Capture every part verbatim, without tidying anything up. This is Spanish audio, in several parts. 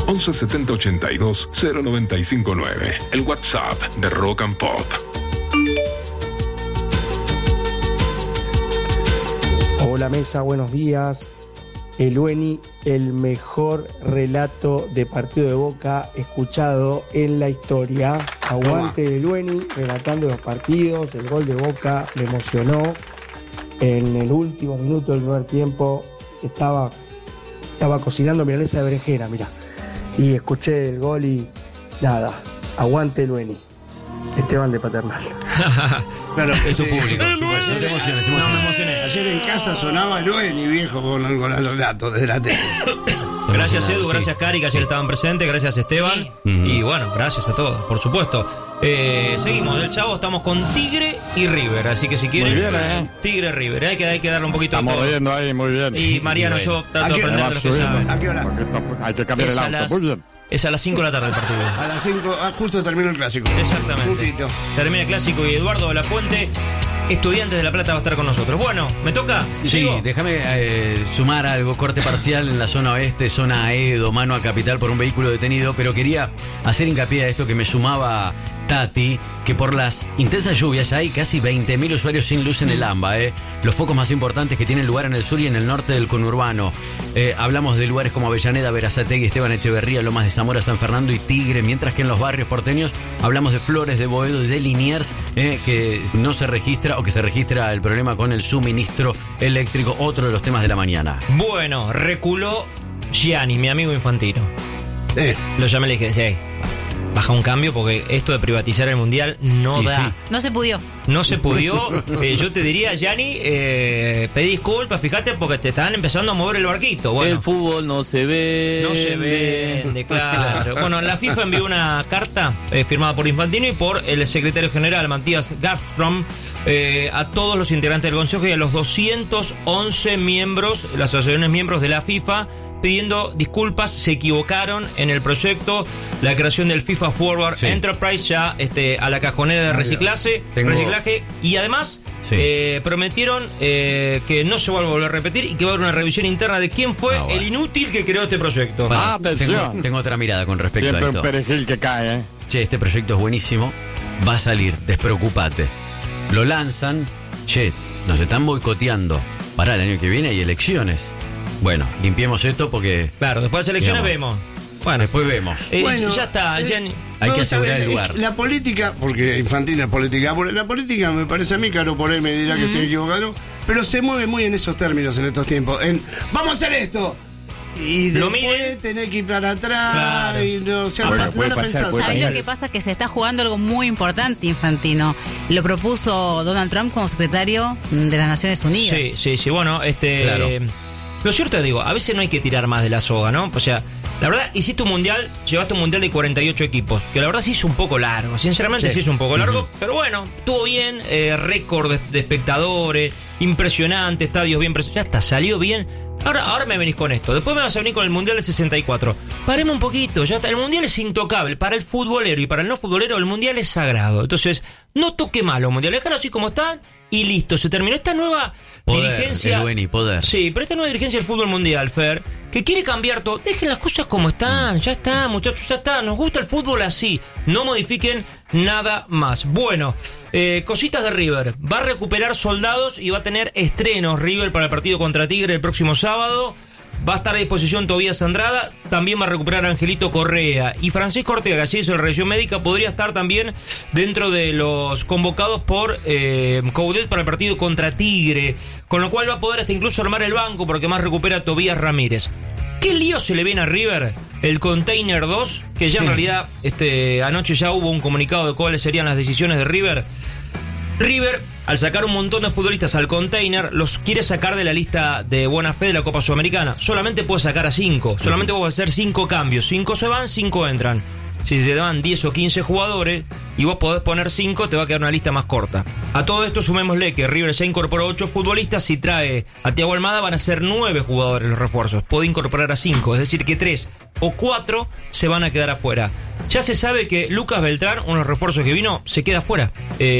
once setenta ochenta y dos cero noventa y cinco nueve. El WhatsApp de Rock and Pop. Hola mesa, buenos días. Elueni, el mejor relato de partido de Boca escuchado en la historia. Aguante Elueni, relatando los partidos, el gol de Boca me emocionó. En el último minuto del primer tiempo estaba, estaba cocinando milanesa de berenjena, mirá. Y escuché el gol y nada, aguante Elueni. Esteban de Paternal. Claro, es tu público. No te emociones, No me emocioné. Ayer en casa sonaba Lueni, viejo, con, con el relato desde la tele. Gracias Edu, gracias Cari, que ayer estaban presentes, gracias Esteban. Sí. Y bueno, gracias a todos, por supuesto. Eh, seguimos, del Chavo estamos con Tigre y River, así que si quieren, muy bien, ¿eh? Tigre River, hay que, hay que darle un poquito estamos de todo. viendo ahí, muy bien. Y Mariano, muy yo trato de aprender de lo que subiendo. saben. ¿A qué hora? Hay que cambiar Es el a auto, las- muy bien. Es a las cinco de la tarde el partido. A las cinco, ah, justo terminó el clásico. Exactamente. Justito. Termina el clásico y Eduardo de la Puente, Estudiantes de La Plata, va a estar con nosotros. Bueno, ¿me toca? Sí, ¿Sigo? déjame eh, sumar algo, corte parcial en la zona oeste, zona Aedo, mano a Capital por un vehículo detenido, pero quería hacer hincapié a esto que me sumaba Tati, que por las intensas lluvias ya hay casi veinte mil usuarios sin luz en el AMBA, eh. Los focos más importantes que tienen lugar en el sur y en el norte del conurbano. Eh, hablamos de lugares como Avellaneda, Berazategui, Esteban Echeverría, Lomas de Zamora, San Fernando y Tigre, mientras que en los barrios porteños hablamos de Flores, de Boedo y de Liniers, eh, que no se registra o que se registra el problema con el suministro eléctrico, otro de los temas de la mañana. Bueno, reculó Gianni, mi amigo Infantino. Eh. Lo llamé y le dije, hey, baja un cambio porque esto de privatizar el mundial no Y da. sí. No se pudió. No se pudió. Eh, yo te diría, Gianni, eh, pedí disculpas, fíjate, porque te están empezando a mover el barquito. Bueno, el fútbol no se ve. no se vende, claro. Bueno, la FIFA envió una carta eh, firmada por Infantino y por el secretario general, Matías Garfrom, eh, a todos los integrantes del Consejo y a los doscientos once miembros, las asociaciones miembros de la FIFA, pidiendo disculpas, se equivocaron en el proyecto, la creación del FIFA Forward Sí. Enterprise, ya este, a la cajonera de reciclaje, Tengo- reciclaje y además Sí. eh, prometieron eh, que no se va a volver a repetir y que va a haber una revisión interna de quién fue Ah, bueno. el inútil que creó este proyecto. Bueno, Ah, atención. tengo, tengo otra mirada con respecto Siempre a un esto. perejil que cae, ¿eh? Che, este proyecto es buenísimo, va a salir, despreocupate. Lo lanzan, che, nos están boicoteando. Para el año que viene hay elecciones. Bueno, limpiemos esto porque Claro, después de las elecciones Digamos. vemos. Bueno, después vemos. eh, Bueno, ya está. eh, Gianni. Hay que vamos a asegurar ver, el lugar. eh, La política, porque Infantino es política, la política me parece a mí, Caro por ahí me dirá que estoy equivocado, pero se mueve muy en esos términos en estos tiempos. En, vamos a hacer esto. Y Lo después miden. tenés que ir para atrás. Claro. Y no, o sea, Ah, no, bueno, no puede la pasar, pensás. puede ¿Sabés pasar. lo que pasa? Que se está jugando algo muy importante, Infantino. Lo propuso Donald Trump como secretario de las Naciones Unidas. Sí, sí, sí. Bueno, este. Claro. eh, lo cierto es, digo, a veces no hay que tirar más de la soga, ¿no? O sea, la verdad, hiciste un mundial, llevaste un mundial de cuarenta y ocho equipos, que la verdad sí hizo un poco largo. Sinceramente sí, Sí. hizo un poco largo, pero bueno, estuvo bien, eh, récord de, de espectadores, impresionante, estadios bien presos. Ya está, salió bien. Ahora, ahora me venís con esto. Después me vas a venir con el Mundial del sesenta y cuatro. Paremos un poquito, ya está. El Mundial es intocable. Para el futbolero y para el no futbolero, el Mundial es sagrado. Entonces, no toque mal los mundiales. Déjalo así como están y listo. Se terminó esta nueva Poder, dirigencia. Elueni, poder. Sí, pero esta nueva dirigencia del fútbol mundial, Fer, que quiere cambiar todo. Dejen las cosas como están. Ya está, muchachos, ya está. Nos gusta el fútbol así. No modifiquen nada más. Bueno, eh, cositas de River. Va a recuperar soldados y va a tener estrenos River para el partido contra Tigre el próximo sábado. Va a estar a disposición Tobías Andrada. También va a recuperar a Angelito Correa. Y Francisco Ortega, que así hizo la revisión médica, podría estar también dentro de los convocados por eh, Coudet para el partido contra Tigre. Con lo cual va a poder hasta incluso armar el banco porque más recupera a Tobías Ramírez. ¿Qué lío se le viene a River? El Container dos, que ya en realidad este, anoche ya hubo un comunicado de cuáles serían las decisiones de River. River, al sacar un montón de futbolistas al Container, los quiere sacar de la lista de buena fe de la Copa Sudamericana. Solamente puede sacar a cinco. Solamente puede hacer cinco cambios. Cinco se van, cinco entran. Si se dan diez o quince jugadores y vos podés poner cinco, te va a quedar una lista más corta. A todo esto sumémosle que River ya incorporó ocho futbolistas. Si trae a Thiago Almada van a ser nueve jugadores los refuerzos. Puede incorporar a cinco, es decir que tres o cuatro se van a quedar afuera. Ya se sabe que Lucas Beltrán, uno de los refuerzos que vino, se queda afuera.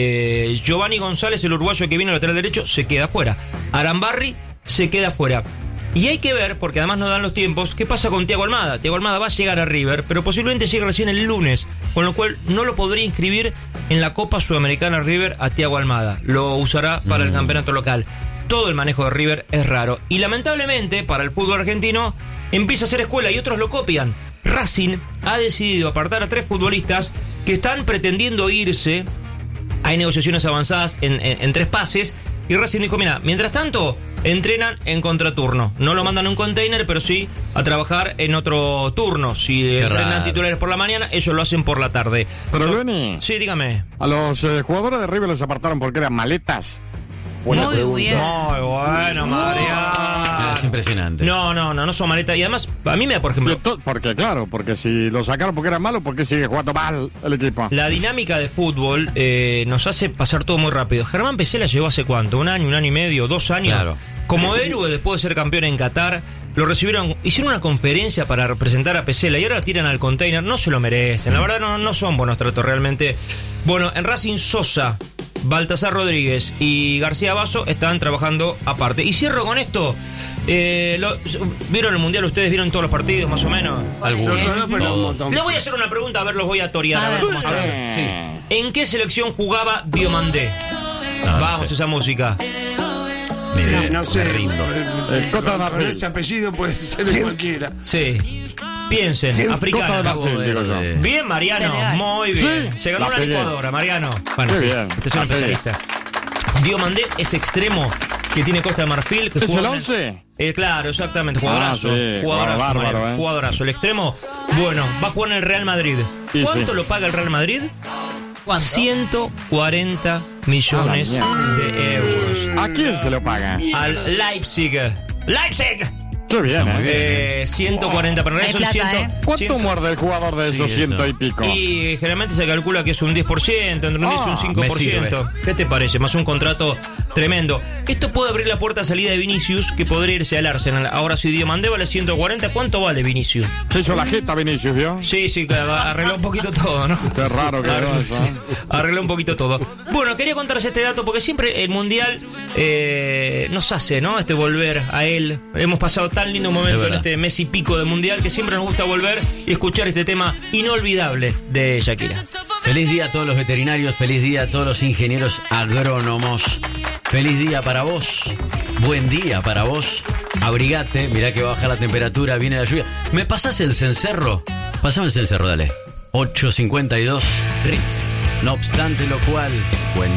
Eh, Giovanni González, el uruguayo que vino al lateral derecho, se queda afuera. Arambarri se queda afuera. Y hay que ver, porque además no dan los tiempos, qué pasa con Thiago Almada. Thiago Almada va a llegar a River, pero posiblemente llegue recién el lunes, con lo cual no lo podría inscribir en la Copa Sudamericana River a Thiago Almada. Lo usará para el campeonato local. Todo el manejo de River es raro. Y lamentablemente, para el fútbol argentino, empieza a hacer escuela y otros lo copian. Racing ha decidido apartar a tres futbolistas que están pretendiendo irse. Hay negociaciones avanzadas en, en, en tres pases. Y Racing dijo, mira, mientras tanto, entrenan en contraturno. No lo mandan en un container, pero sí a trabajar en otro turno. Si Qué entrenan raro. titulares por la mañana, ellos lo hacen por la tarde. Pero, Yo- Lueni, Sí, dígame. a los eh, jugadores de River los apartaron porque eran maletas. Muy bien. Muy bueno, Mariano. Es impresionante. No, no, no, no son maletas. Y además, a mí me da, por Y ejemplo, to- Porque, claro, porque si lo sacaron porque eran malos, ¿por qué sigue jugando mal el equipo? la dinámica de fútbol eh, nos hace pasar todo muy rápido. Germán Pesela llegó hace cuánto, un año, un año y medio, dos años. Claro. Como héroe después de ser campeón en Qatar. Lo recibieron, hicieron una conferencia para representar a Pesela y ahora tiran al container. No se lo merecen, la verdad no, no son buenos tratos realmente. Bueno, en Racing Sosa, Baltasar Rodríguez y García Basso están trabajando aparte. Y cierro con esto. Eh, lo- ¿Vieron el Mundial? ¿Ustedes vieron todos los partidos más o menos? Algunos. No, no, pero un montón. Les voy a hacer una pregunta, a ver, los voy a torear. A ver A cómo ver. están. Sí. ¿En qué selección jugaba Diomandé? no Vamos, sé. esa música. Mire, No sé. me rindo. eh, El Cota de con, con Marfil. ese apellido puede ser de cualquiera. Sí. Piensen, ¿Quién? africana. Cota de Marfil, digo yo. Eh, Bien, Mariano, Senegal. muy bien. Sí, Se ganó la una pegué. licuadora, Mariano. Bueno, Qué sí, bien, usted es un la pegué. especialista. Diomandé es extremo que tiene Costa de Marfil. Que ¿Es juega el en once? Eh, claro, exactamente, jugadorazo. Ah, sí, jugadorazo, bárbaro, Mariano, eh. jugadorazo. El extremo, bueno, va a jugar en el Real Madrid. Y ¿Cuánto sí. lo paga el Real Madrid? ¿Cuánto? ciento cuarenta millones Ah, la de euros. ¿A quién se lo paga? Al Leipzig. ¡Leipzig! Qué bien, Muy ¿eh? bien. Eh, ciento cuarenta, pero en Hay realidad son plata, cien. ¿eh? ¿Cuánto ciento- muerde el jugador de Sí, esos eso. ciento y pico? Y generalmente se calcula que es un diez por ciento, entre un diez y un Ah, cinco por ciento. ¿Qué te parece? Más un contrato tremendo. Esto puede abrir la puerta a salida de Vinicius, que podría irse al Arsenal. Ahora, si Diomandé vale ciento cuarenta, ¿cuánto vale Vinicius? Se hizo la jeta Vinicius, ¿vio? Sí, sí, claro, arregló un poquito todo, ¿no? Qué raro que Arregló, era eso, ¿eh? sí, arregló un poquito todo. Bueno, quería contarles este dato porque siempre el Mundial eh, nos hace, ¿no? Este volver a él. Hemos pasado tan lindo Es momento en verdad. este mes y pico de Mundial que siempre nos gusta volver y escuchar este tema inolvidable de Shakira. Feliz día a todos los veterinarios, feliz día a todos los ingenieros agrónomos. Feliz día para vos, buen día para vos. Abrigate, mirá que va a bajar la temperatura, viene la lluvia. ¿Me pasás el cencerro? Pasame el cencerro, dale. ocho cincuenta y dos, R I F. No obstante lo cual, buen